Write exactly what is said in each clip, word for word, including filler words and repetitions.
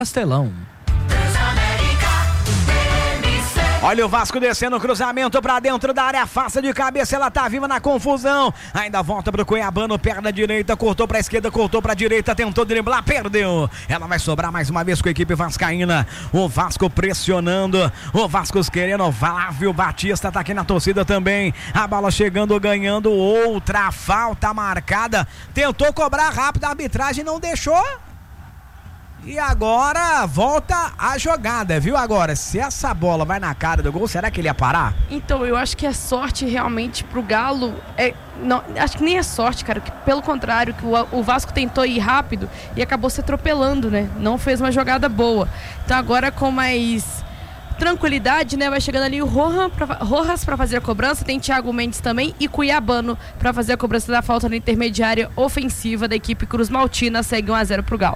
Castelão. Olha o Vasco descendo o cruzamento pra dentro da área, faça de cabeça, ela tá viva na confusão, ainda volta pro Cuiabano, perna direita, cortou pra esquerda, cortou pra direita, tentou driblar, perdeu, ela vai sobrar mais uma vez com a equipe vascaína, o Vasco pressionando, o Vasco querendo, Flávio Batista tá aqui na torcida também, a bola chegando, ganhando, outra falta marcada, tentou cobrar rápido, a arbitragem não deixou. E agora volta a jogada, viu? Agora, se essa bola vai na cara do gol, será que ele ia parar? Então, eu acho que a sorte realmente pro Galo é... Não, acho que nem é sorte, cara. Que, pelo contrário, que o, o Vasco tentou ir rápido e acabou se atropelando, né? Não fez uma jogada boa. Então agora com mais tranquilidade, né? Vai chegando ali o Rohan pra, Rojas para fazer a cobrança, tem Thiago Mendes também e Cuiabano para fazer a cobrança da falta na intermediária ofensiva da equipe Cruz Maltina. Segue um a zero pro Galo.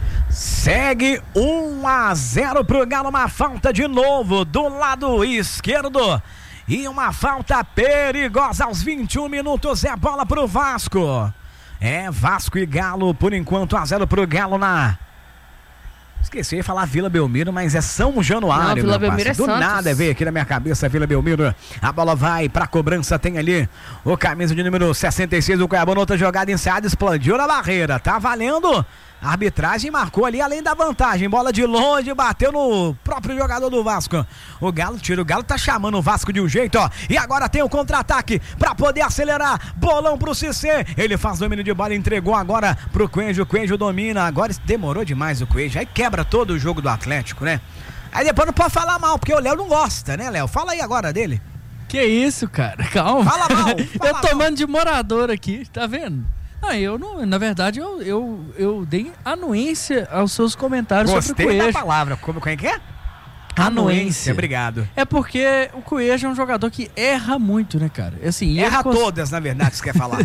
Segue um a zero pro Galo, uma falta de novo do lado esquerdo e uma falta perigosa aos vinte e um minutos, é bola pro Vasco, é Vasco e Galo, por enquanto um a zero pro Galo na... Esqueci de falar Vila Belmiro, mas é São Januário. Não, Vila Belmiro é Do Santos. nada veio aqui na minha cabeça Vila Belmiro. A bola vai pra cobrança, tem ali o camisa de número sessenta e seis do Cuiabano, outra jogada ensaiada, explodiu na barreira, tá valendo. A arbitragem marcou ali além da vantagem, bola de longe, bateu no próprio jogador do Vasco. O Galo tira, o Galo tá chamando o Vasco de um jeito, ó. E agora tem o contra-ataque pra poder acelerar, bolão pro Cissé. Ele faz domínio de bola, entregou agora pro Coelho, o Coelho domina. Agora demorou demais o Coelho, aí quebra todo o jogo do Atlético, né? Aí depois não pode falar mal, porque o Léo não gosta, né, Léo? Fala aí agora dele. Que isso, cara? Calma. Fala mal. Fala eu tomando mal. de morador aqui, tá vendo? Não, eu não, na verdade, eu, eu, eu dei anuência aos seus comentários Gostei sobre o Coelho. da palavra, como, como é que é? Anuência. Obrigado. É porque o Coelho é um jogador que erra muito, né, cara? Assim, Erra cons... todas, na verdade, você quer falar.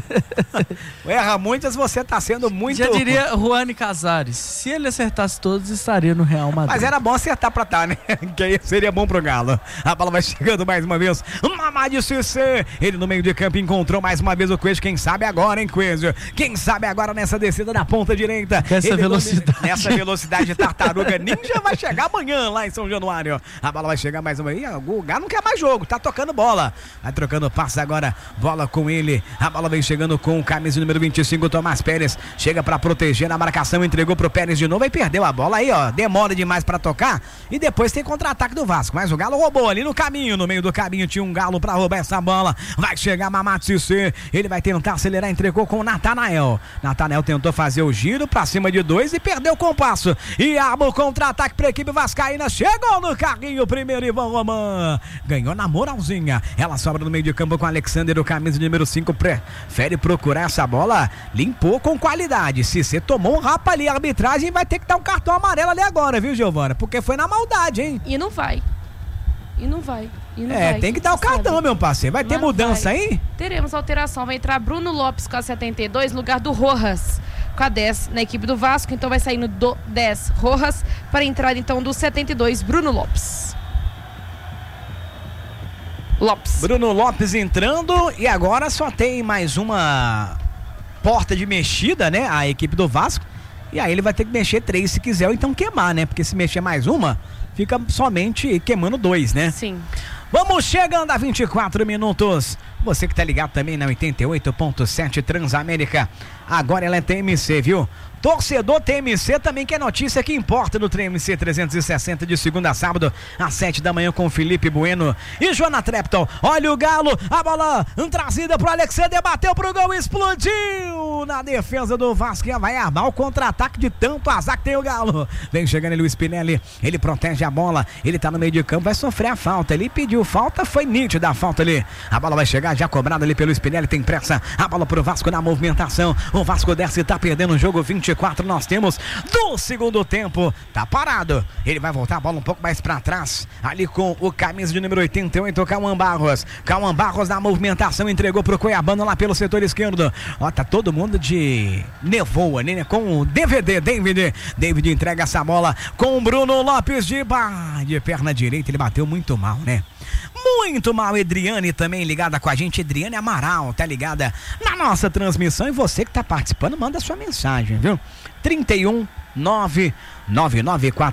Erra muitas, você tá sendo muito... Já diria Juani Casares, se ele acertasse todos, estaria no Real Madrid. Mas era bom acertar pra tá, né? Que aí seria bom pro Galo. A bola vai chegando mais uma vez. Mamadi Cissé. Ele no meio de campo encontrou mais uma vez o Coelho. Quem sabe agora, hein, Coelho? Quem sabe agora nessa descida da ponta direita. Essa Ele velocidade. Domina... Nessa velocidade tartaruga ninja vai chegar amanhã lá em São Januário. A bola vai chegar mais uma vez. O Galo não quer mais jogo, tá tocando bola. Vai trocando passe agora. Bola com ele. A bola vem chegando com o camisa número vinte e cinco, Tomás Pérez. Chega pra proteger na marcação, entregou pro Pérez de novo e perdeu a bola aí, ó. Demora demais pra tocar. E depois tem contra-ataque do Vasco. Mas o Galo roubou ali no caminho. No meio do caminho tinha um Galo pra roubar essa bola. Vai chegar Mamadi Cissé. Ele vai tentar acelerar, entregou com o Natanael. Natanael tentou fazer o giro pra cima de dois e perdeu o compasso. E abre o contra-ataque pra equipe vascaína. Chegou no carrinho o primeiro Ivan Roman. Ganhou na moralzinha. Ela sobra no meio de campo com o Alexander, o camisa número cinco. Prefere procurar essa bola. Limpou com qualidade. Se você tomou um rapa ali, a arbitragem vai ter que dar um cartão amarelo ali agora, viu, Giovana? Porque foi na maldade, hein? E não vai. E não vai. E não É, vai, tem que dar o cartão, sabe? meu parceiro. Vai ter Mas não mudança vai. aí? Teremos alteração. Vai entrar Bruno Lopes com a setenta e dois, no lugar do Rojas com a dez na equipe do Vasco. Então vai saindo do dez Rojas para entrar então do setenta e dois, Bruno Lopes. Lopes. Bruno Lopes entrando e agora só tem mais uma porta de mexida, né? A equipe do Vasco. E aí ele vai ter que mexer três se quiser ou então queimar, né? Porque se mexer mais uma, fica somente queimando dois, né? Sim. Vamos chegando a vinte e quatro minutos. Você que tá ligado também na oitenta e oito ponto sete Transamérica. Agora ela é T M C, viu? Torcedor T M C também quer notícia que importa no T M C trezentos e sessenta de segunda a sábado, às sete da manhã com Felipe Bueno e Joana Trepton. Olha o Galo, a bola trazida pro Alexander, bateu pro gol, explodiu na defesa do Vasco. Vai armar o contra-ataque de tanto azar que tem o Galo. Vem chegando ele o Spinelli, ele protege a bola, ele tá no meio de campo, vai sofrer a falta. Ele pediu falta, foi nítida a falta ali. A bola vai chegar já cobrada ali pelo Spinelli, tem pressa. A bola pro Vasco na movimentação. O Vasco desce e tá perdendo o jogo. Vinte e quatro nós temos do segundo tempo. Tá parado. Ele vai voltar a bola um pouco mais pra trás. Ali com o camisa de número oitenta e oito, Cauã Barros. Cauã Barros na movimentação, entregou pro Cuiabano lá pelo setor esquerdo. Ó, tá todo mundo de nevoa, né? Com o D V D, David. David entrega essa bola com o Bruno Lopes de, bah, de perna direita. Ele bateu muito mal, né? Muito mal. Edriane também ligada com a gente. Edriane Amaral tá ligada na nossa transmissão. E você que tá participando, manda sua mensagem, viu? trinta e um, nove nove nove quatro